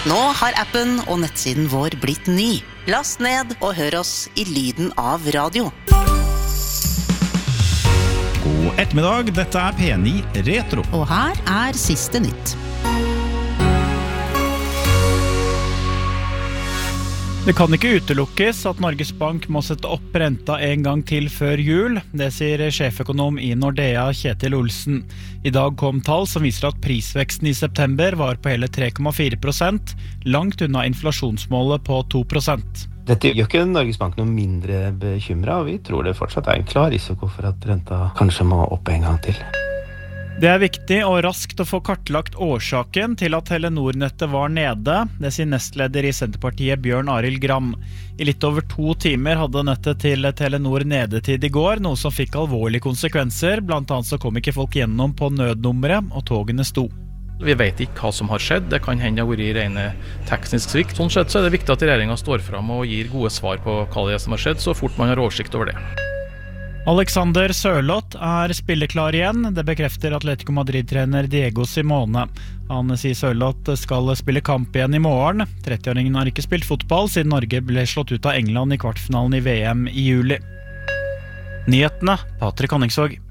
Nå har appen og nettsiden vår blitt ny. Last ned og hør oss i lyden av radio. God ettermiddag, dette P9 Retro. Og her siste nytt. Det kan ikke utelukkes at Norges Bank må sette opp renta en gang til før jul. Det sier sjeføkonom i Nordea, Kjetil Olsen. I dag kom tall som viser at prisveksten i september var på hele 3,4%, langt unna inflasjonsmålet på 2%. Dette gjør ikke Norges Bank noe mindre bekymret, og vi tror det fortsatt en klar risiko for at renta kanskje må opp en gang til. Det viktig og raskt å få kartlagt årsaken til at Telenor-nettet var nede. Det sier nestleder i Senterpartiet Bjørn Arild Gram. I litt over 2 timer hadde nettet til Telenor nedetid i går, noe som fikk alvorlige konsekvenser. Blant annet så kom ikke folk gjennom på nødnummeret, og togene sto. Vi vet ikke hva som har skjedd, det kan hende det har vært rene teknisk svikt. Sånn sett så det viktig at regjeringen står frem og gir gode svar på hva det som har skjedd, så fort man har oversikt over det. Alexander Sørloth spilleklar igjen. Det bekrefter Atletico Madrid-trener Diego Simone. Han sier Sørloth skal spille kamp igjen i morgen. 30-åringen har ikke spilt fotball siden Norge ble slått ut av England i kvartfinalen i VM i juli. Nyhetene, Patrik Honningsvåg.